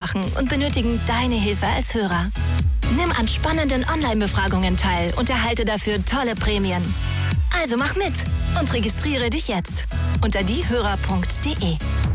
machen und benötigen deine Hilfe als Hörer. Nimm an spannenden Online-Befragungen teil und erhalte dafür tolle Prämien. Also mach mit und registriere dich jetzt unter diehörer.de.